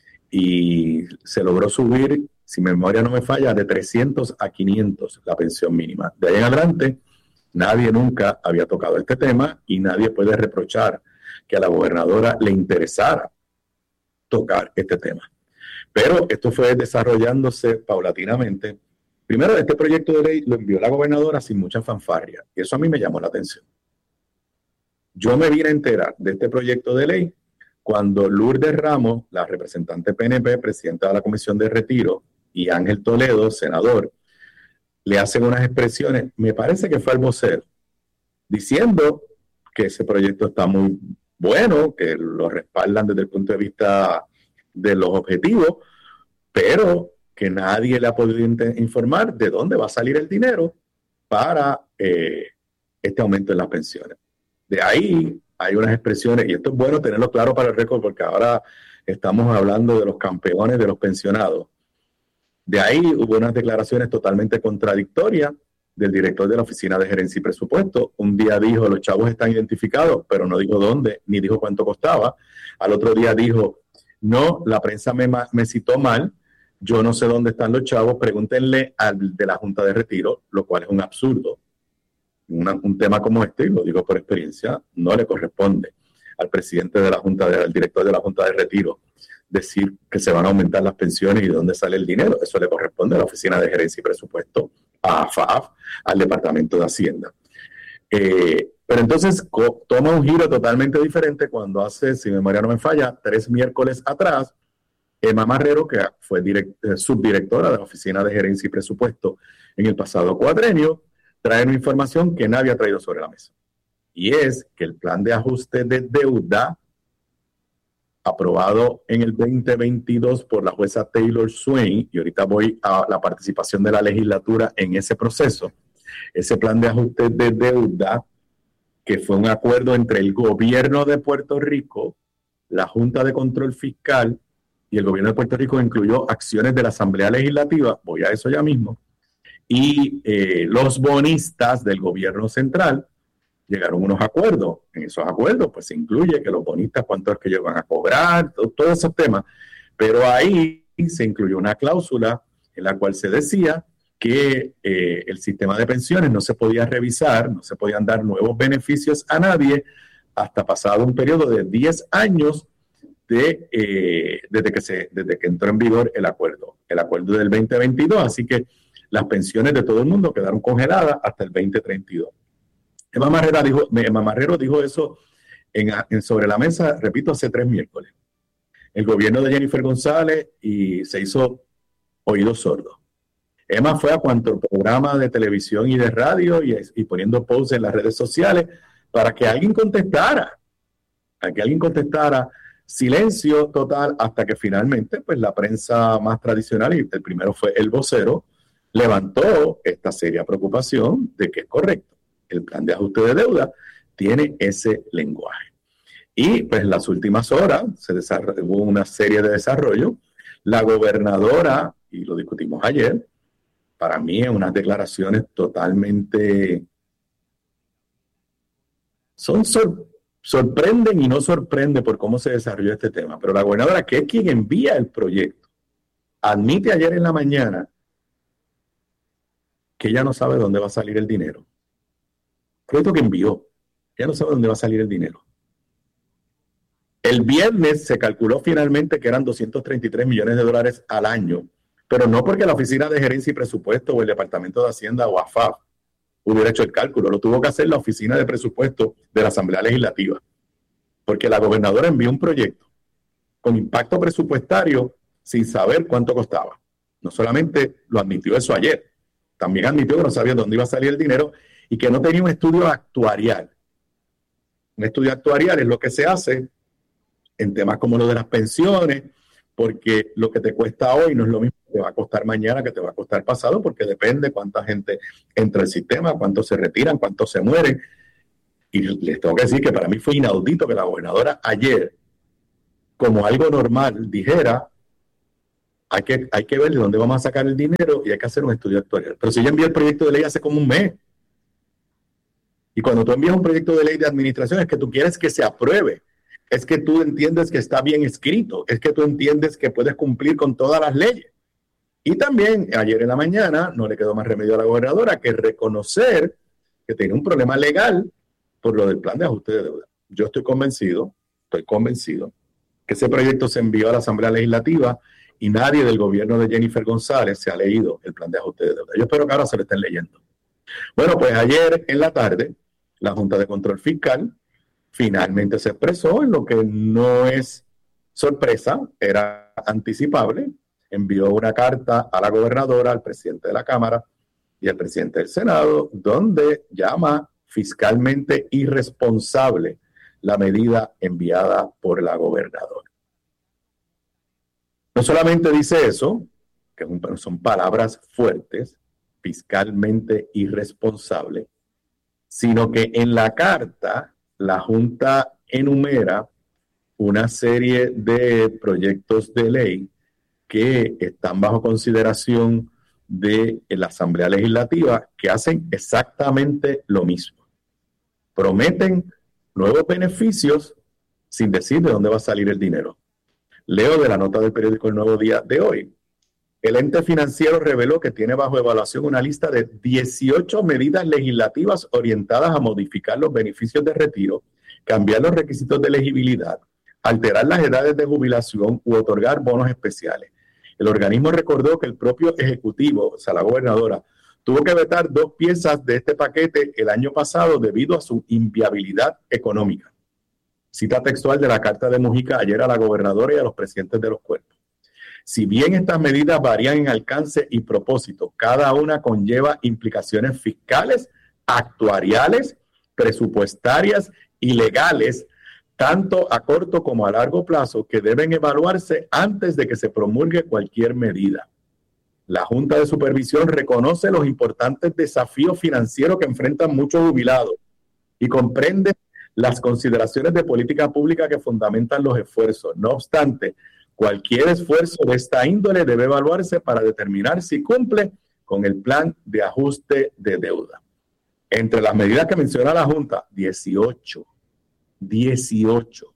Y se logró subir, si mi memoria no me falla, de trescientos a quinientos la pensión mínima. De ahí en adelante, nadie nunca había tocado este tema y nadie puede reprochar que a la gobernadora le interesara tocar este tema. Pero esto fue desarrollándose paulatinamente. Primero, este proyecto de ley lo envió la gobernadora sin mucha fanfarria y eso a mí me llamó la atención. Yo me vine a enterar de este proyecto de ley cuando Lourdes Ramos, la representante P N P, presidenta de la Comisión de Retiro, y Ángel Toledo, senador, le hacen unas expresiones, me parece que fue al vocero, diciendo que ese proyecto está muy bueno, que lo respaldan desde el punto de vista de los objetivos, pero que nadie le ha podido informar de dónde va a salir el dinero para eh, este aumento en las pensiones. De ahí hay unas expresiones, y esto es bueno tenerlo claro para el récord, porque ahora estamos hablando de los campeones de los pensionados. De ahí hubo unas declaraciones totalmente contradictorias del director de la Oficina de Gerencia y Presupuesto. Un día dijo, los chavos están identificados, pero no dijo dónde, ni dijo cuánto costaba. Al otro día dijo, no, la prensa me, me citó mal, yo no sé dónde están los chavos, pregúntenle al de la Junta de Retiro, lo cual es un absurdo. Una, un tema como este, y lo digo por experiencia, no le corresponde al presidente de la Junta, de, al director de la Junta de Retiro, decir que se van a aumentar las pensiones y de dónde sale el dinero. Eso le corresponde a la Oficina de Gerencia y Presupuesto, a A F A F, al Departamento de Hacienda. Eh, pero entonces co- toma un giro totalmente diferente cuando hace, si mi memoria no me falla, tres miércoles atrás, Emma Marrero, que fue direct, eh, subdirectora de la Oficina de Gerencia y Presupuesto en el pasado cuadrenio, trae una información que nadie ha traído sobre la mesa. Y es que el plan de ajuste de deuda aprobado en el veinte veintidós por la jueza Taylor Swain, y ahorita voy a la participación de la legislatura en ese proceso, ese plan de ajuste de deuda, que fue un acuerdo entre el gobierno de Puerto Rico, la Junta de Control Fiscal y el gobierno de Puerto Rico, incluyó acciones de la Asamblea Legislativa, voy a eso ya mismo, y eh, los bonistas del gobierno central llegaron a unos acuerdos. En esos acuerdos pues se incluye que los bonistas cuánto es que ellos van a cobrar, todos todo esos temas, pero ahí se incluyó una cláusula en la cual se decía que eh, el sistema de pensiones no se podía revisar, no se podían dar nuevos beneficios a nadie hasta pasado un periodo de diez años de, eh, desde, que se, desde que entró en vigor el acuerdo, el acuerdo del veinte veintidós, así que las pensiones de todo el mundo quedaron congeladas hasta el veinte treinta y dos. Emma Marrero dijo, Emma Marrero dijo eso en, en Sobre la Mesa, repito, hace tres miércoles. El gobierno de Jennifer González y se hizo oídos sordos. Emma fue a cuanto programa de televisión y de radio y, y poniendo posts en las redes sociales para que alguien contestara, para que alguien contestara. Silencio total hasta que finalmente pues la prensa más tradicional, y el primero fue El Vocero, levantó esta seria preocupación de que es correcto. El plan de ajuste de deuda tiene ese lenguaje. Y pues en las últimas horas se desarrolló, hubo una serie de desarrollos. La gobernadora, y lo discutimos ayer, para mí en unas declaraciones totalmente... Son sor, sorprenden y no sorprende por cómo se desarrolló este tema. Pero la gobernadora, que es quien envía el proyecto, admite ayer en la mañana que ella no sabe dónde va a salir el dinero. Proyecto que envió. Ella no sabe dónde va a salir el dinero. El viernes se calculó finalmente que eran doscientos treinta y tres millones de dólares al año, pero no porque la Oficina de Gerencia y Presupuesto o el Departamento de Hacienda o A F A F hubiera hecho el cálculo. Lo tuvo que hacer la Oficina de Presupuesto de la Asamblea Legislativa, porque la gobernadora envió un proyecto con impacto presupuestario sin saber cuánto costaba. No solamente lo admitió eso ayer, también admitió que no sabía dónde iba a salir el dinero y que no tenía un estudio actuarial. Un estudio actuarial es lo que se hace en temas como lo de las pensiones, porque lo que te cuesta hoy no es lo mismo que te va a costar mañana, que te va a costar pasado, porque depende cuánta gente entra al sistema, cuántos se retiran, cuántos se mueren. Y les tengo que decir que para mí fue inaudito que la gobernadora ayer, como algo normal, dijera, hay que, hay que ver de dónde vamos a sacar el dinero y hay que hacer un estudio actuarial. Pero si yo envié el proyecto de ley hace como un mes, y cuando tú envías un proyecto de ley de administración es que tú quieres que se apruebe, es que tú entiendes que está bien escrito, es que tú entiendes que puedes cumplir con todas las leyes. Y también ayer en la mañana no le quedó más remedio a la gobernadora que reconocer que tiene un problema legal por lo del plan de ajuste de deuda. Yo estoy convencido, estoy convencido que ese proyecto se envió a la Asamblea Legislativa y nadie del gobierno de Jennifer González se ha leído el plan de ajuste de deuda. Yo espero que ahora se lo estén leyendo. Bueno, pues ayer en la tarde, la Junta de Control Fiscal finalmente se expresó en lo que no es sorpresa, era anticipable. Envió una carta a la gobernadora, al presidente de la Cámara y al presidente del Senado, donde llama fiscalmente irresponsable la medida enviada por la gobernadora. No solamente dice eso, que son palabras fuertes, fiscalmente irresponsable, sino que en la carta la Junta enumera una serie de proyectos de ley que están bajo consideración de la Asamblea Legislativa que hacen exactamente lo mismo. Prometen nuevos beneficios sin decir de dónde va a salir el dinero. Leo de la nota del periódico El Nuevo Día de hoy. El ente financiero reveló que tiene bajo evaluación una lista de dieciocho medidas legislativas orientadas a modificar los beneficios de retiro, cambiar los requisitos de elegibilidad, alterar las edades de jubilación u otorgar bonos especiales. El organismo recordó que el propio ejecutivo, o sea, la gobernadora, tuvo que vetar dos piezas de este paquete el año pasado debido a su inviabilidad económica. Cita textual de la carta de Mujica ayer a la gobernadora y a los presidentes de los cuerpos. Si bien estas medidas varían en alcance y propósito, cada una conlleva implicaciones fiscales, actuariales, presupuestarias y legales, tanto a corto como a largo plazo, que deben evaluarse antes de que se promulgue cualquier medida. La Junta de Supervisión reconoce los importantes desafíos financieros que enfrentan muchos jubilados y comprende las consideraciones de política pública que fundamentan los esfuerzos. No obstante, cualquier esfuerzo de esta índole debe evaluarse para determinar si cumple con el plan de ajuste de deuda. Entre las medidas que menciona la Junta, dieciocho. dieciocho.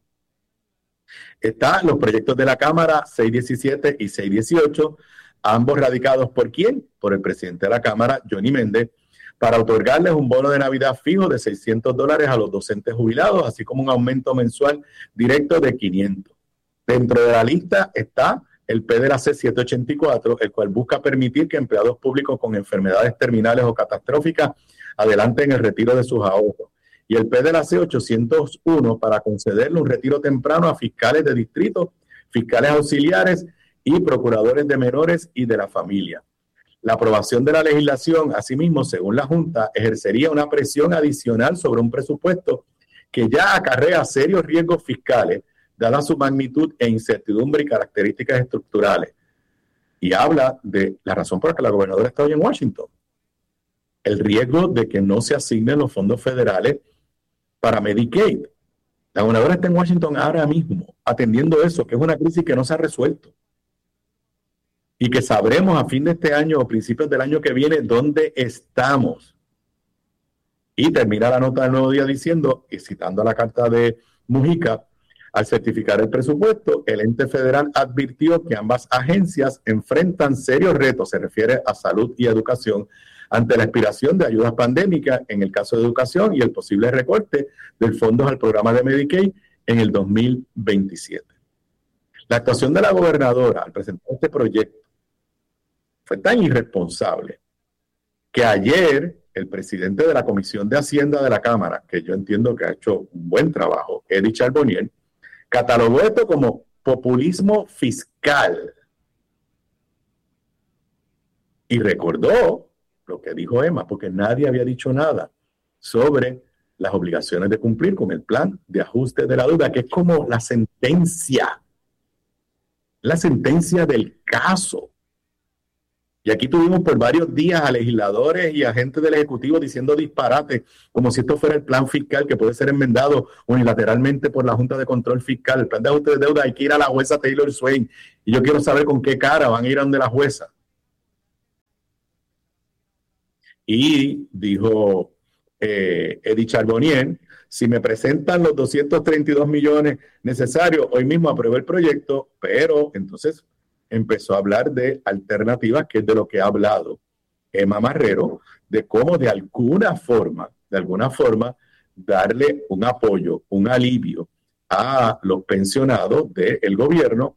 Están los proyectos de la Cámara seiscientos diecisiete y seiscientos dieciocho, ambos radicados por ¿quién? Por el presidente de la Cámara, Johnny Méndez, para otorgarles un bono de Navidad fijo de seiscientos dólares a los docentes jubilados, así como un aumento mensual directo de quinientos. Dentro de la lista está el P D L A C setecientos ochenta y cuatro, el cual busca permitir que empleados públicos con enfermedades terminales o catastróficas adelanten el retiro de sus ahorros. Y el P D L A C ochocientos uno para concederle un retiro temprano a fiscales de distrito, fiscales auxiliares y procuradores de menores y de la familia. La aprobación de la legislación, asimismo, según la Junta, ejercería una presión adicional sobre un presupuesto que ya acarrea serios riesgos fiscales, dada su magnitud e incertidumbre y características estructurales. Y habla de la razón por la que la gobernadora está hoy en Washington. El riesgo de que no se asignen los fondos federales para Medicaid. La gobernadora está en Washington ahora mismo, atendiendo eso, que es una crisis que no se ha resuelto. Y que sabremos a fin de este año o principios del año que viene dónde estamos. Y termina la nota del Nuevo Día diciendo, y citando la carta de Mujica, al certificar el presupuesto, el ente federal advirtió que ambas agencias enfrentan serios retos, se refiere a salud y educación, ante la expiración de ayudas pandémicas en el caso de educación y el posible recorte de fondos al programa de Medicaid en el dos mil veintisiete. La actuación de la gobernadora al presentar este proyecto fue tan irresponsable que ayer el presidente de la Comisión de Hacienda de la Cámara, que yo entiendo que ha hecho un buen trabajo, Eddie Charbonnier, catalogó esto como populismo fiscal. Y recordó lo que dijo Emma, porque nadie había dicho nada sobre las obligaciones de cumplir con el plan de ajuste de la deuda, que es como la sentencia, la sentencia del caso. Y aquí tuvimos por varios días a legisladores y a gente del Ejecutivo diciendo disparates, como si esto fuera el plan fiscal que puede ser enmendado unilateralmente por la Junta de Control Fiscal. El plan de ajuste de deuda hay que ir a la jueza Taylor Swain. Y yo quiero saber con qué cara van a ir a donde la jueza. Y dijo eh, Eddie Charbonnier, si me presentan los doscientos treinta y dos millones necesarios, hoy mismo apruebo el proyecto, pero entonces empezó a hablar de alternativas, que es de lo que ha hablado Emma Marrero, de cómo de alguna forma, de alguna forma, darle un apoyo, un alivio a los pensionados del gobierno,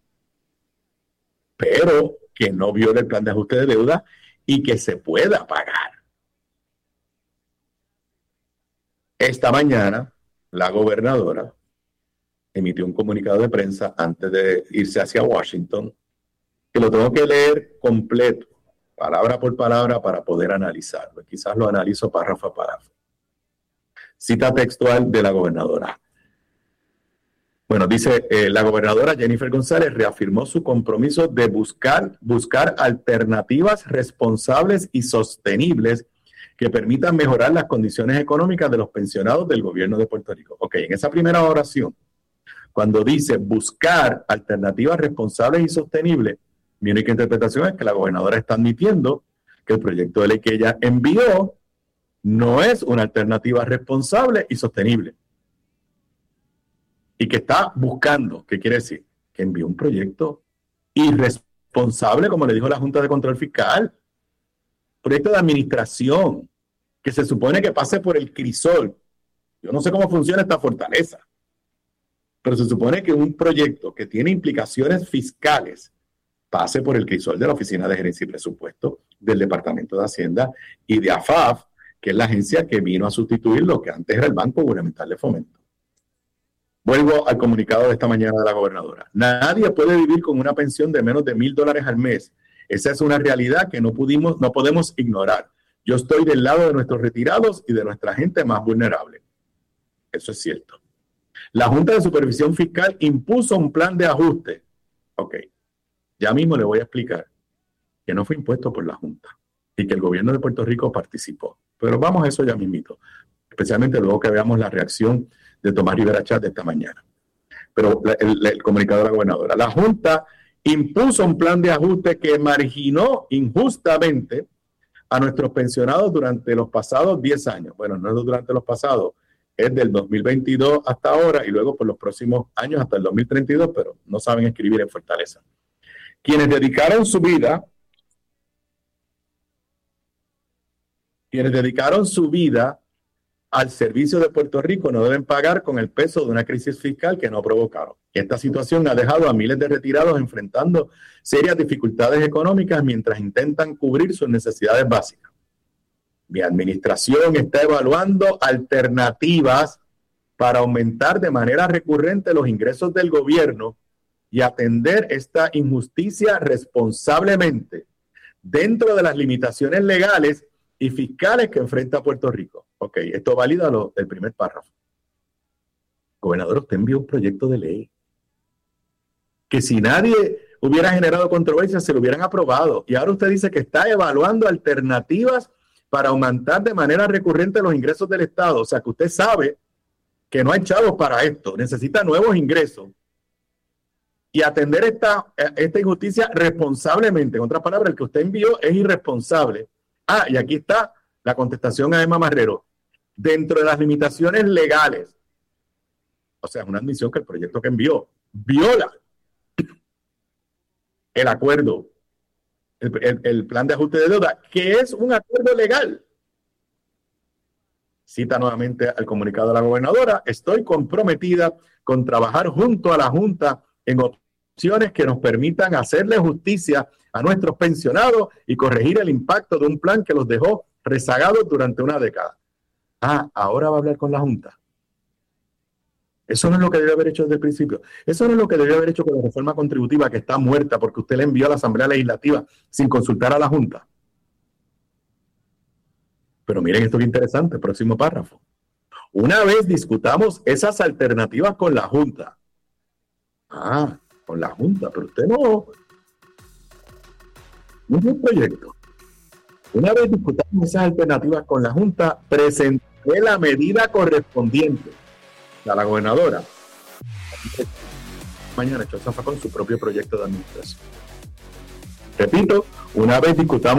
pero que no viole el plan de ajuste de deuda y que se pueda pagar. Esta mañana, la gobernadora emitió un comunicado de prensa antes de irse hacia Washington, que lo tengo que leer completo, palabra por palabra, para poder analizarlo. Quizás lo analizo párrafo a párrafo. Cita textual de la gobernadora. Bueno, dice, eh, la gobernadora Jennifer González reafirmó su compromiso de buscar, buscar alternativas responsables y sostenibles que permitan mejorar las condiciones económicas de los pensionados del gobierno de Puerto Rico. Ok, en esa primera oración, cuando dice buscar alternativas responsables y sostenibles, mi única interpretación es que la gobernadora está admitiendo que el proyecto de ley que ella envió no es una alternativa responsable y sostenible. Y que está buscando, ¿qué quiere decir? Que envió un proyecto irresponsable, como le dijo la Junta de Control Fiscal. Proyecto de administración, que se supone que pase por el crisol. Yo no sé cómo funciona esta fortaleza, pero se supone que un proyecto que tiene implicaciones fiscales pase por el crisol de la Oficina de Gerencia y Presupuesto, del Departamento de Hacienda y de A F A F, que es la agencia que vino a sustituir lo que antes era el Banco Gubernamental de Fomento. Vuelvo al comunicado de esta mañana de la gobernadora. Nadie puede vivir con una pensión de menos de mil dólares al mes. Esa es una realidad que no pudimos, no podemos ignorar. Yo estoy del lado de nuestros retirados y de nuestra gente más vulnerable. Eso es cierto. La Junta de Supervisión Fiscal impuso un plan de ajuste. Ok. Ya mismo le voy a explicar que no fue impuesto por la Junta y que el gobierno de Puerto Rico participó. Pero vamos a eso ya mismito, especialmente luego que veamos la reacción de Tomás Rivera Chatz de esta mañana. Pero el, el comunicado de la gobernadora. La Junta impuso un plan de ajuste que marginó injustamente a nuestros pensionados durante los pasados diez años. Bueno, no es durante los pasados, es del dos mil veintidós hasta ahora y luego por los próximos años hasta el dos mil treinta y dos, pero no saben escribir en Fortaleza. Quienes dedicaron su vida, quienes dedicaron su vida al servicio de Puerto Rico no deben pagar con el peso de una crisis fiscal que no provocaron. Esta situación ha dejado a miles de retirados enfrentando serias dificultades económicas mientras intentan cubrir sus necesidades básicas. Mi administración está evaluando alternativas para aumentar de manera recurrente los ingresos del gobierno y atender esta injusticia responsablemente dentro de las limitaciones legales y fiscales que enfrenta Puerto Rico. Ok, esto valida lo, el primer párrafo. Gobernador, usted envió un proyecto de ley que si nadie hubiera generado controversia se lo hubieran aprobado. Y ahora usted dice que está evaluando alternativas para aumentar de manera recurrente los ingresos del Estado. O sea, que usted sabe que no hay chavos para esto. Necesita nuevos ingresos. Y atender esta, esta injusticia responsablemente. En otras palabras, el que usted envió es irresponsable. Ah, y aquí está la contestación a Emma Marrero. Dentro de las limitaciones legales. O sea, es una admisión que el proyecto que envió viola el acuerdo, el, el, el plan de ajuste de deuda, que es un acuerdo legal. Cita nuevamente al comunicado de la gobernadora. Estoy comprometida con trabajar junto a la Junta en opciones que nos permitan hacerle justicia a nuestros pensionados y corregir el impacto de un plan que los dejó rezagados durante una década. Ah, ahora va a hablar con la Junta. Eso no es lo que debe haber hecho desde el principio. Eso no es lo que debe haber hecho con la reforma contributiva que está muerta porque usted la envió a la Asamblea Legislativa sin consultar a la Junta. Pero miren esto que interesante, próximo párrafo. Una vez discutamos esas alternativas con la Junta. Ah, con la Junta, pero usted no. un buen proyecto. Una vez discutamos esas alternativas con la Junta, presenté la medida correspondiente a la gobernadora. Mañana echó zafacón su propio proyecto de administración. Repito, una vez discutamos